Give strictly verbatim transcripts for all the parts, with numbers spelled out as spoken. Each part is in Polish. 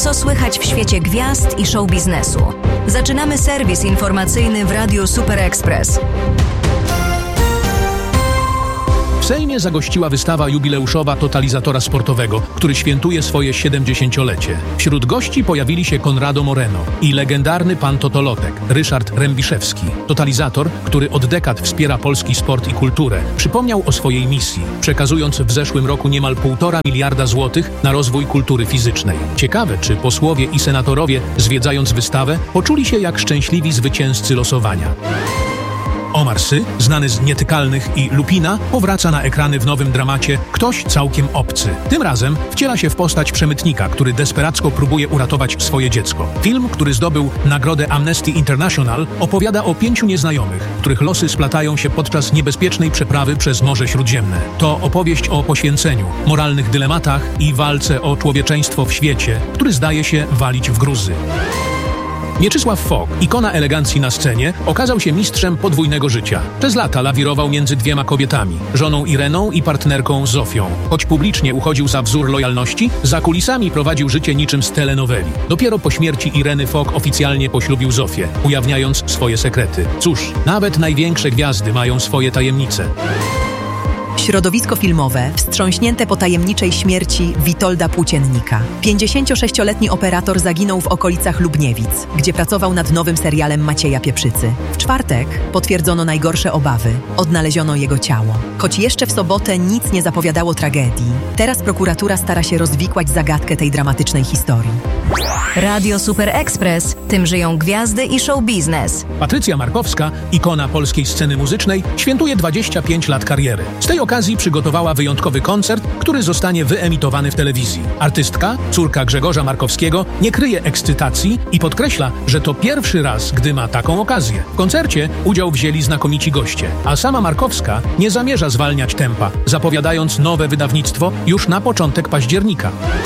Co słychać w świecie gwiazd i show biznesu? Zaczynamy serwis informacyjny w Radiu Super Express. W Sejmie zagościła wystawa jubileuszowa Totalizatora Sportowego, który świętuje swoje siedemdziesięciolecie. Wśród gości pojawili się Konrado Moreno i legendarny pan Totolotek, Ryszard Rębiszewski. Totalizator, który od dekad wspiera polski sport i kulturę, przypomniał o swojej misji, przekazując w zeszłym roku niemal półtora miliarda złotych na rozwój kultury fizycznej. Ciekawe, czy posłowie i senatorowie, zwiedzając wystawę, poczuli się jak szczęśliwi zwycięzcy losowania. Omar Sy, znany z Nietykalnych i Lupina, powraca na ekrany w nowym dramacie Ktoś całkiem obcy. Tym razem wciela się w postać przemytnika, który desperacko próbuje uratować swoje dziecko. Film, który zdobył nagrodę Amnesty International, opowiada o pięciu nieznajomych, których losy splatają się podczas niebezpiecznej przeprawy przez Morze Śródziemne. To opowieść o poświęceniu, moralnych dylematach i walce o człowieczeństwo w świecie, który zdaje się walić w gruzy. Mieczysław Fok, ikona elegancji na scenie, okazał się mistrzem podwójnego życia. Przez lata lawirował między dwiema kobietami, żoną Ireną i partnerką Zofią. Choć publicznie uchodził za wzór lojalności, za kulisami prowadził życie niczym z telenoweli. Dopiero po śmierci Ireny Fok oficjalnie poślubił Zofię, ujawniając swoje sekrety. Cóż, nawet największe gwiazdy mają swoje tajemnice. Środowisko filmowe wstrząśnięte po tajemniczej śmierci Witolda Płóciennika. pięćdziesięciosześcioletni operator zaginął w okolicach Lubniewic, gdzie pracował nad nowym serialem Macieja Pieprzycy. W czwartek potwierdzono najgorsze obawy. Odnaleziono jego ciało. Choć jeszcze w sobotę nic nie zapowiadało tragedii, teraz prokuratura stara się rozwikłać zagadkę tej dramatycznej historii. Radio Super Express. Tym żyją gwiazdy i show biznes. Patrycja Markowska, ikona polskiej sceny muzycznej, świętuje dwadzieścia pięć lat kariery. Z tej okazji przygotowała wyjątkowy koncert, który zostanie wyemitowany w telewizji. Artystka, córka Grzegorza Markowskiego, nie kryje ekscytacji i podkreśla, że to pierwszy raz, gdy ma taką okazję. W koncercie udział wzięli znakomici goście, a sama Markowska nie zamierza zwalniać tempa, zapowiadając nowe wydawnictwo już na początek października.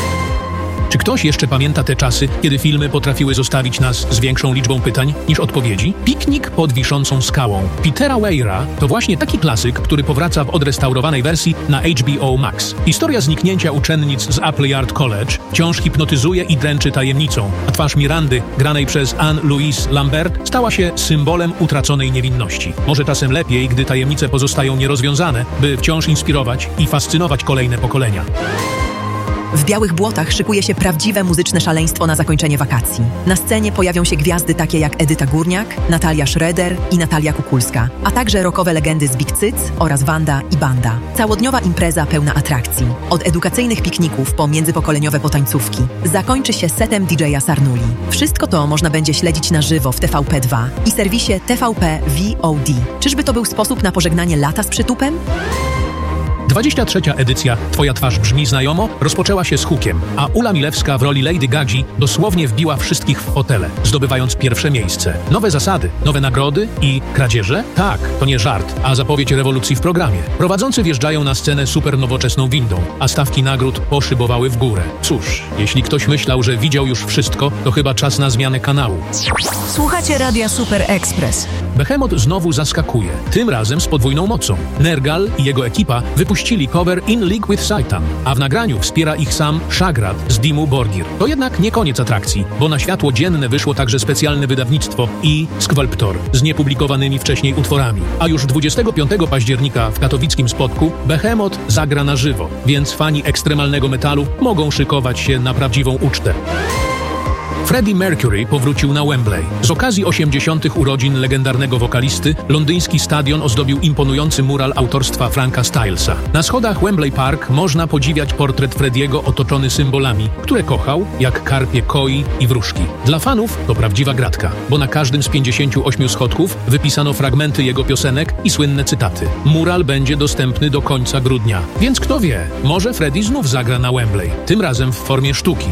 Czy ktoś jeszcze pamięta te czasy, kiedy filmy potrafiły zostawić nas z większą liczbą pytań niż odpowiedzi? Piknik pod wiszącą skałą Petera Weira to właśnie taki klasyk, który powraca w odrestaurowanej wersji na H B O Max. Historia zniknięcia uczennic z Appleyard College wciąż hipnotyzuje i dręczy tajemnicą, a twarz Mirandy, granej przez Anne-Louise Lambert, stała się symbolem utraconej niewinności. Może czasem lepiej, gdy tajemnice pozostają nierozwiązane, by wciąż inspirować i fascynować kolejne pokolenia. W Białych Błotach szykuje się prawdziwe muzyczne szaleństwo na zakończenie wakacji. Na scenie pojawią się gwiazdy takie jak Edyta Górniak, Natalia Schroeder i Natalia Kukulska, a także rockowe legendy z Big Cyc oraz Wanda i Banda. Całodniowa impreza pełna atrakcji. Od edukacyjnych pikników po międzypokoleniowe potańcówki. Zakończy się setem D J a Sarnuli. Wszystko to można będzie śledzić na żywo w T V P dwa i serwisie T V P V O D. Czyżby to był sposób na pożegnanie lata z przytupem? dwudziesta trzecia edycja Twoja twarz brzmi znajomo rozpoczęła się z hukiem, a Ula Milewska w roli Lady Gagi dosłownie wbiła wszystkich w fotele, zdobywając pierwsze miejsce. Nowe zasady, nowe nagrody i kradzieże? Tak, to nie żart, a zapowiedź rewolucji w programie. Prowadzący wjeżdżają na scenę super nowoczesną windą, a stawki nagród poszybowały w górę. Cóż, jeśli ktoś myślał, że widział już wszystko, to chyba czas na zmianę kanału. Słuchacie Radia Super Express. Behemoth znowu zaskakuje, tym razem z podwójną mocą. Nergal i jego ekipa wypuścili cover In League with Satan, a w nagraniu wspiera ich sam Shagrad z Dimmu Borgir. To jednak nie koniec atrakcji, bo na światło dzienne wyszło także specjalne wydawnictwo i Sculptor z niepublikowanymi wcześniej utworami. A już dwudziestego piątego października w katowickim Spodku Behemoth zagra na żywo, więc fani ekstremalnego metalu mogą szykować się na prawdziwą ucztę. Freddie Mercury powrócił na Wembley. Z okazji osiemdziesiątych urodzin legendarnego wokalisty londyński stadion ozdobił imponujący mural autorstwa Franka Stylesa. Na schodach Wembley Park można podziwiać portret Frediego otoczony symbolami, które kochał, jak karpie koi i wróżki. Dla fanów to prawdziwa gratka, bo na każdym z pięćdziesięciu ośmiu schodków wypisano fragmenty jego piosenek i słynne cytaty. Mural będzie dostępny do końca grudnia, więc kto wie, może Freddie znów zagra na Wembley, tym razem w formie sztuki.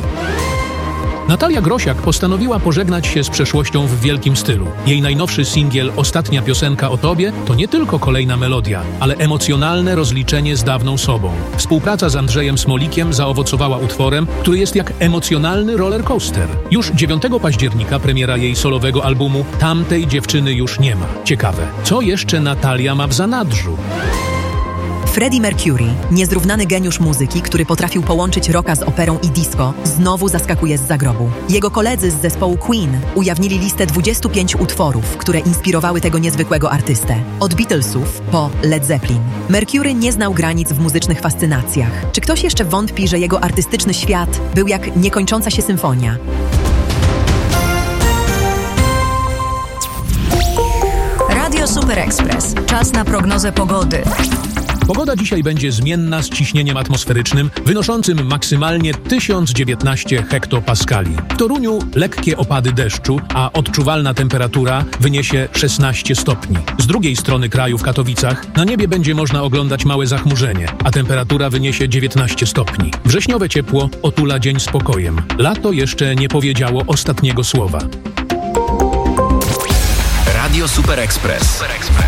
Natalia Grosiak postanowiła pożegnać się z przeszłością w wielkim stylu. Jej najnowszy singiel Ostatnia piosenka o tobie to nie tylko kolejna melodia, ale emocjonalne rozliczenie z dawną sobą. Współpraca z Andrzejem Smolikiem zaowocowała utworem, który jest jak emocjonalny rollercoaster. Już dziewiątego października premiera jej solowego albumu Tamtej dziewczyny już nie ma. Ciekawe, co jeszcze Natalia ma w zanadrzu? Freddie Mercury, niezrównany geniusz muzyki, który potrafił połączyć rocka z operą i disco, znowu zaskakuje z zagrobu. Jego koledzy z zespołu Queen ujawnili listę dwudziestu pięciu utworów, które inspirowały tego niezwykłego artystę. Od Beatlesów po Led Zeppelin. Mercury nie znał granic w muzycznych fascynacjach. Czy ktoś jeszcze wątpi, że jego artystyczny świat był jak niekończąca się symfonia? Radio Super Express. Czas na prognozę pogody. Pogoda dzisiaj będzie zmienna z ciśnieniem atmosferycznym wynoszącym maksymalnie tysiąc dziewiętnaście hektopaskali. W Toruniu lekkie opady deszczu, a odczuwalna temperatura wyniesie szesnaście stopni. Z drugiej strony kraju w Katowicach na niebie będzie można oglądać małe zachmurzenie, a temperatura wyniesie dziewiętnaście stopni. Wrześniowe ciepło otula dzień spokojem. Lato jeszcze nie powiedziało ostatniego słowa. Radio Super Express.